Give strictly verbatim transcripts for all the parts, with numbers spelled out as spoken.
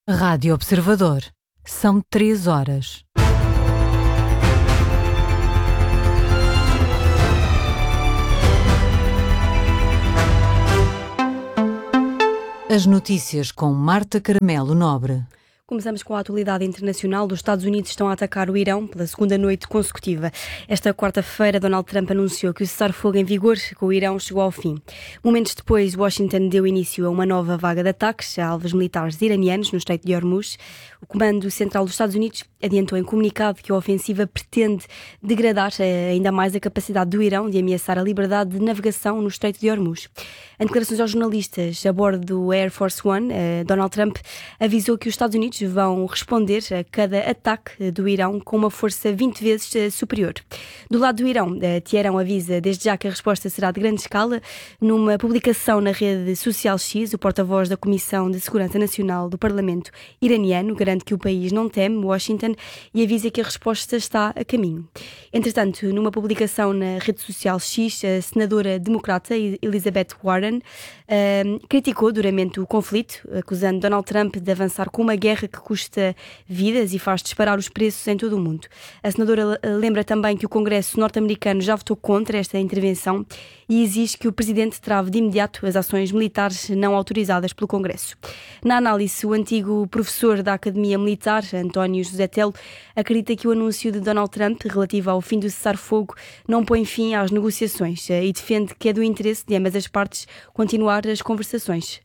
Rádio Observador. São três horas. As notícias com Marta Caramelo Nobre. Começamos com a atualidade internacional. Os Estados Unidos estão a atacar o Irão pela segunda noite consecutiva. Esta quarta-feira, Donald Trump anunciou que o cessar-fogo em vigor com o Irão chegou ao fim. Momentos depois, Washington deu início a uma nova vaga de ataques a alvos militares iranianos no Estreito de Hormuz. O Comando Central dos Estados Unidos adiantou em comunicado que a ofensiva pretende degradar ainda mais a capacidade do Irão de ameaçar a liberdade de navegação no Estreito de Hormuz. Em declarações aos jornalistas a bordo do Air Force One, Donald Trump avisou que os Estados Unidos vão responder a cada ataque do Irão com uma força vinte vezes superior. Do lado do Irão, Teherão avisa desde já que a resposta será de grande escala. Numa publicação na rede social X, o porta-voz da Comissão de Segurança Nacional do Parlamento iraniano garante que o país não teme Washington e avisa que a resposta está a caminho. Entretanto, numa publicação na rede social X, a senadora democrata Elizabeth Warren uh, criticou duramente o conflito, acusando Donald Trump de avançar com uma guerra que custa vidas e faz disparar os preços em todo o mundo. A senadora lembra também que o Congresso norte-americano já votou contra esta intervenção e exige que o presidente trave de imediato as ações militares não autorizadas pelo Congresso. Na análise, o antigo professor da Academia Militar, António José Telo, acredita que o anúncio de Donald Trump relativo ao fim do cessar-fogo não põe fim às negociações e defende que é do interesse de ambas as partes continuar as conversações.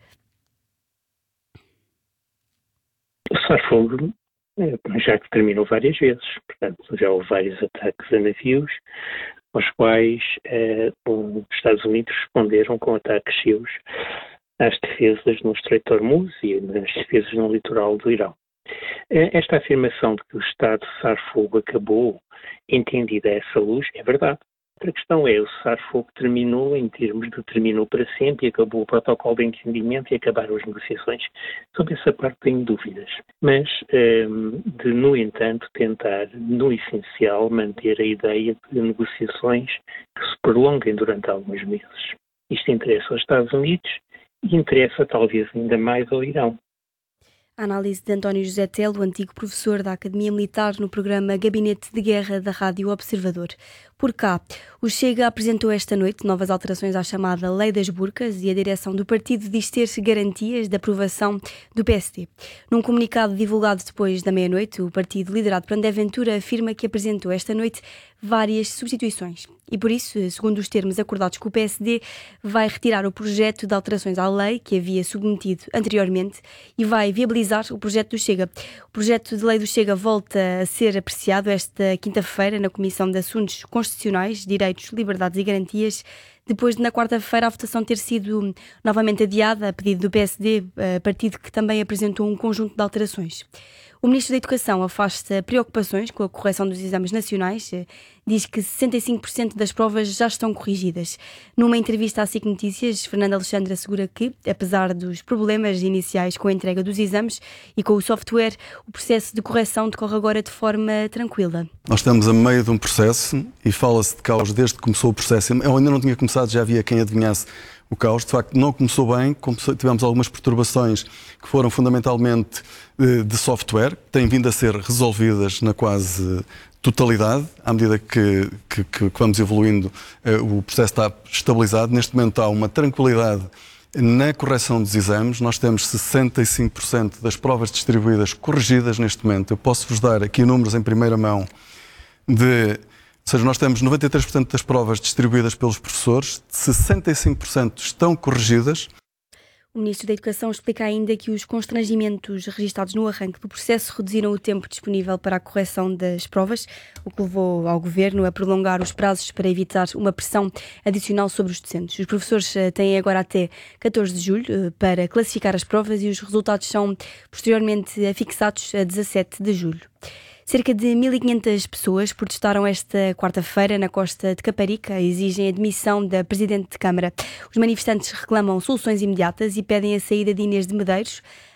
O cessar-fogo já terminou várias vezes, portanto já houve vários ataques a navios, aos quais eh, os Estados Unidos responderam com ataques seus às defesas no Estreito de Hormuz e nas defesas no litoral do Irão. Esta afirmação de que o estado de cessar-fogo acabou, entendida a essa luz, é verdade. Outra questão é, o cessar-fogo terminou em termos de terminou para sempre e acabou o protocolo de entendimento e acabaram as negociações. Sobre essa parte tenho dúvidas. Mas, de, no entanto, tentar, no essencial, manter a ideia de negociações que se prolonguem durante alguns meses. Isto interessa aos Estados Unidos e interessa talvez ainda mais ao Irão. A análise de António José Telo, antigo professor da Academia Militar, no programa Gabinete de Guerra da Rádio Observador. Por cá, o Chega apresentou esta noite novas alterações à chamada Lei das Burcas e a direção do partido diz ter garantias de aprovação do P S D. Num comunicado divulgado depois da meia-noite, o partido liderado por André Ventura afirma que apresentou esta noite várias substituições e, por isso, segundo os termos acordados com o P S D, vai retirar o projeto de alterações à lei que havia submetido anteriormente e vai viabilizar o projeto do Chega. O projeto de lei do Chega volta a ser apreciado esta quinta-feira na Comissão de Assuntos Constitucionais, Direitos, Liberdades e Garantias, depois de na quarta-feira a votação ter sido novamente adiada a pedido do P S D, partido que também apresentou um conjunto de alterações. O Ministro da Educação afasta preocupações com a correção dos exames nacionais, diz que sessenta e cinco por cento das provas já estão corrigidas. Numa entrevista à SIC Notícias, Fernando Alexandre assegura que, apesar dos problemas iniciais com a entrega dos exames e com o software, o processo de correção decorre agora de forma tranquila. Nós estamos a meio de um processo e fala-se de caos desde que começou o processo. Eu ainda não tinha começado, já havia quem adivinhasse o caos. De facto, não começou bem, tivemos algumas perturbações que foram fundamentalmente de software, que têm vindo a ser resolvidas na quase totalidade. À medida que, que, que vamos evoluindo, o processo está estabilizado. Neste momento há uma tranquilidade na correção dos exames. Nós temos sessenta e cinco por cento das provas distribuídas corrigidas neste momento. Eu posso-vos dar aqui números em primeira mão de... Ou seja, nós temos noventa e três por cento das provas distribuídas pelos professores, sessenta e cinco por cento estão corrigidas. O Ministro da Educação explica ainda que os constrangimentos registados no arranque do processo reduziram o tempo disponível para a correção das provas, o que levou ao Governo a prolongar os prazos para evitar uma pressão adicional sobre os docentes. Os professores têm agora até catorze de julho para classificar as provas e os resultados são posteriormente afixados a dezassete de julho. Cerca de mil e quinhentas pessoas protestaram esta quarta-feira na costa de Caparica e exigem a demissão da Presidente de Câmara. Os manifestantes reclamam soluções imediatas e pedem a saída de Inês de Medeiros.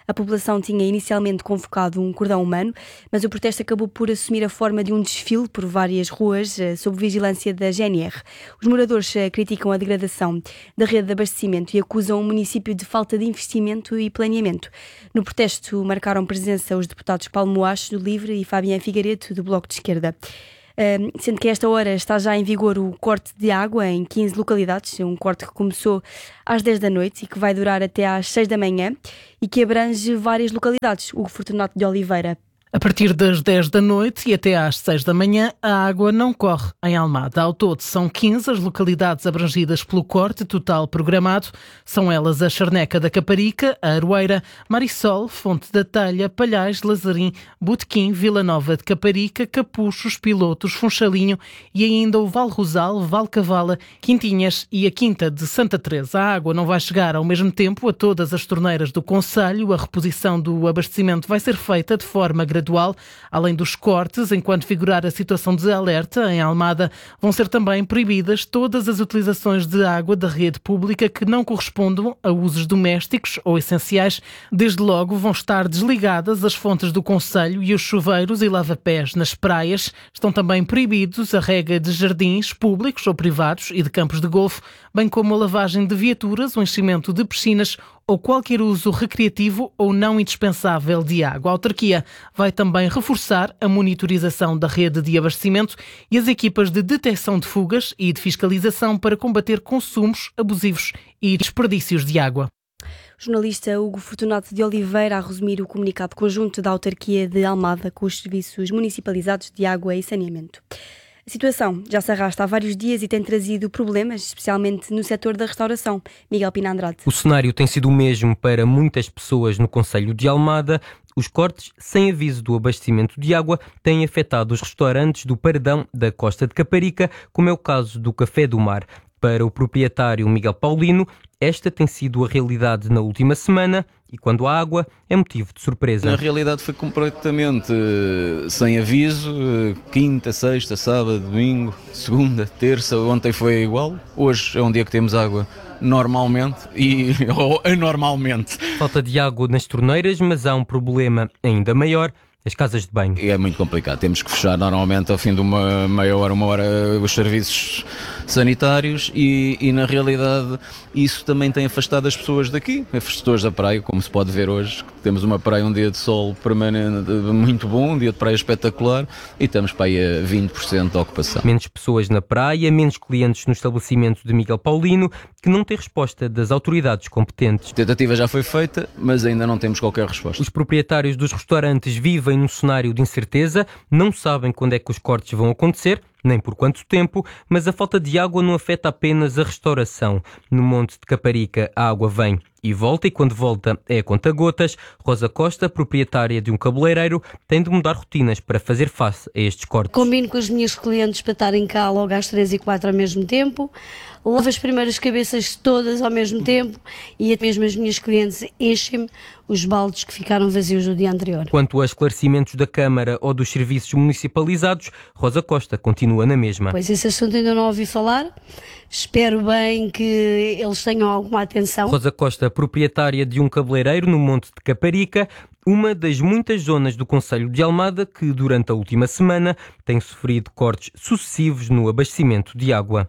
A população tinha inicialmente convocado um cordão humano, mas o protesto acabou por assumir a forma de um desfile por várias ruas, sob vigilância da G N R. Os moradores criticam a degradação da rede de abastecimento e acusam o município de falta de investimento e planeamento. No protesto marcaram presença os deputados Paulo Moacho, do Livre, e Fabián Figueiredo, do Bloco de Esquerda. Uh, sendo que a esta hora está já em vigor o corte de água em quinze localidades, um corte que começou às dez da noite e que vai durar até às seis da manhã e que abrange várias localidades. Hugo Fortunato de Oliveira. A partir das dez da noite e até às seis da manhã, a água não corre em Almada. Ao todo, são quinze as localidades abrangidas pelo corte total programado. São elas a Charneca da Caparica, a Aroeira, Marisol, Fonte da Telha, Palhais, Lazarim, Botequim, Vila Nova de Caparica, Capuchos, Pilotos, Funchalinho e ainda o Val Rosal, Val Cavala, Quintinhas e a Quinta de Santa Teresa. A água não vai chegar ao mesmo tempo a todas as torneiras do concelho. A reposição do abastecimento vai ser feita de forma gradual. Além dos cortes, enquanto figurar a situação de alerta em Almada, vão ser também proibidas todas as utilizações de água da rede pública que não correspondam a usos domésticos ou essenciais. Desde logo vão estar desligadas as fontes do concelho e os chuveiros e lava-pés nas praias. Estão também proibidos a rega de jardins públicos ou privados e de campos de golfe, bem como a lavagem de viaturas, o enchimento de piscinas ou qualquer uso recreativo ou não indispensável de água. A autarquia vai também reforçar a monitorização da rede de abastecimento e as equipas de detecção de fugas e de fiscalização para combater consumos abusivos e desperdícios de água. O jornalista Hugo Fortunato de Oliveira a resumir o comunicado conjunto da autarquia de Almada com os serviços municipalizados de água e saneamento. A situação já se arrasta há vários dias e tem trazido problemas, especialmente no setor da restauração. Miguel Pina Andrade. O cenário tem sido o mesmo para muitas pessoas no concelho de Almada. Os cortes, sem aviso do abastecimento de água, têm afetado os restaurantes do Paredão da Costa de Caparica, como é o caso do Café do Mar. Para o proprietário Miguel Paulino, esta tem sido a realidade na última semana e quando há água é motivo de surpresa. Na realidade foi completamente uh, sem aviso, uh, quinta, sexta, sábado, domingo, segunda, terça, ontem foi igual. Hoje é um dia que temos água normalmente e ou anormalmente. Falta de água nas torneiras, mas há um problema ainda maior. As casas de banho. É muito complicado. Temos que fechar normalmente ao fim de uma meia hora, uma hora, os serviços sanitários e, e na realidade isso também tem afastado as pessoas daqui, as pessoas da praia, como se pode ver hoje. Temos uma praia, um dia de sol permanente muito bom, um dia de praia espetacular e estamos para aí a vinte por cento de ocupação. Menos pessoas na praia, menos clientes no estabelecimento de Miguel Paulino, que não tem resposta das autoridades competentes. A tentativa já foi feita, mas ainda não temos qualquer resposta. Os proprietários dos restaurantes vivem num cenário de incerteza, não sabem quando é que os cortes vão acontecer, nem por quanto tempo, mas a falta de água não afeta apenas a restauração. No Monte de Caparica a água vem e volta, e quando volta é a conta-gotas. Rosa Costa, proprietária de um cabeleireiro, tem de mudar rotinas para fazer face a estes cortes. Combino com os meus clientes para estarem cá logo às três e quatro ao mesmo tempo, lavo as primeiras cabeças todas ao mesmo tempo e até mesmo as minhas clientes enchem-me os baldes que ficaram vazios do dia anterior. Quanto a esclarecimentos da Câmara ou dos serviços municipalizados, Rosa Costa continua na mesma. Pois esse assunto ainda não ouvi falar, espero bem que eles tenham alguma atenção. Rosa Costa, proprietária de um cabeleireiro no Monte de Caparica, uma das muitas zonas do concelho de Almada que durante a última semana tem sofrido cortes sucessivos no abastecimento de água.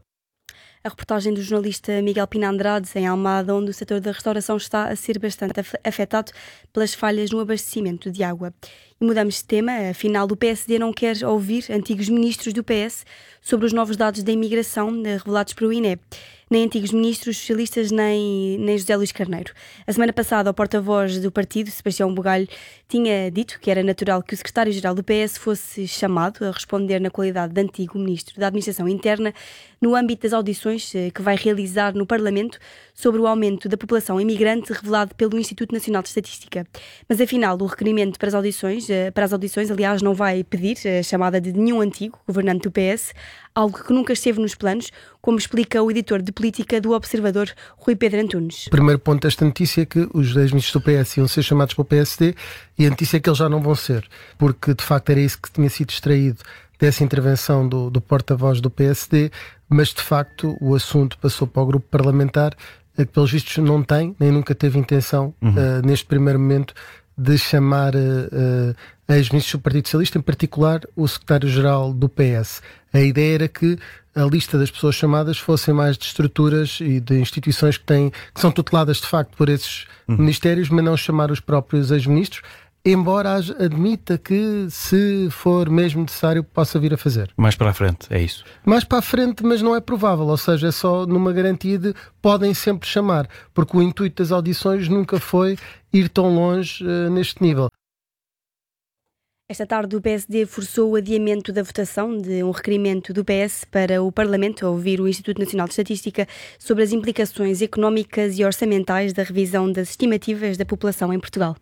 A reportagem do jornalista Miguel Pina Andrade em Almada, onde o setor da restauração está a ser bastante afetado pelas falhas no abastecimento de água. E mudamos de tema, afinal o P S D não quer ouvir antigos ministros do P S sobre os novos dados da imigração revelados pelo I N E. Nem antigos ministros socialistas, nem, nem José Luís Carneiro. A semana passada, o porta-voz do partido, Sebastião Bugalho, tinha dito que era natural que o secretário-geral do P S fosse chamado a responder na qualidade de antigo ministro da Administração Interna no âmbito das audições que vai realizar no Parlamento sobre o aumento da população imigrante revelado pelo Instituto Nacional de Estatística. Mas, afinal, o requerimento para as audições, para as audições, aliás, não vai pedir a chamada de nenhum antigo governante do P S, algo que nunca esteve nos planos, como explica o editor de política do Observador, Rui Pedro Antunes. O primeiro ponto desta notícia é que os dez ministros do P S iam ser chamados para o P S D e a notícia é que eles já não vão ser, porque de facto era isso que tinha sido extraído dessa intervenção do, do porta-voz do P S D, mas de facto o assunto passou para o grupo parlamentar que pelos vistos não tem, nem nunca teve intenção, uhum. uh, neste primeiro momento, de chamar uh, uh, ex-ministros do Partido Socialista, em particular o secretário-geral do P S. A ideia era que a lista das pessoas chamadas fossem mais de estruturas e de instituições que, têm, que são tuteladas de facto por esses uhum. ministérios, mas não chamar os próprios ex-ministros, embora admita que, se for mesmo necessário, possa vir a fazer. Mais para a frente, é isso? Mais para a frente, mas não é provável, ou seja, é só numa garantia de podem sempre chamar, porque o intuito das audições nunca foi ir tão longe uh, neste nível. Esta tarde o P S D forçou o adiamento da votação de um requerimento do P S para o Parlamento a ouvir o Instituto Nacional de Estatística sobre as implicações económicas e orçamentais da revisão das estimativas da população em Portugal.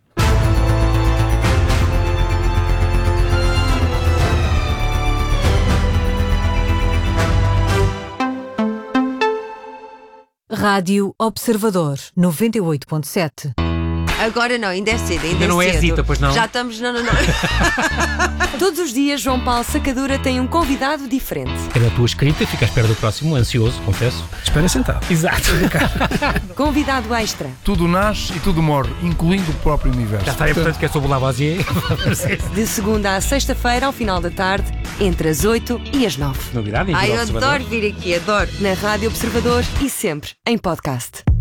Rádio Observador, noventa e oito ponto sete. Agora não, ainda é cedo, ainda, ainda é não cedo. é Zita, pois não? Já estamos, não, não, não. Todos os dias, João Paulo Sacadura tem um convidado diferente. É da tua escrita, fica à espera do próximo, ansioso, confesso. Espera sentado. Exato. Convidado extra. Tudo nasce e tudo morre, incluindo o próprio universo. Já está, é portanto que é sobre o Lavoisier. De segunda à sexta-feira, ao final da tarde, entre as oito e as nove. Novidade, Ai, eu adoro vir aqui, adoro. Na Rádio Observador e sempre em podcast.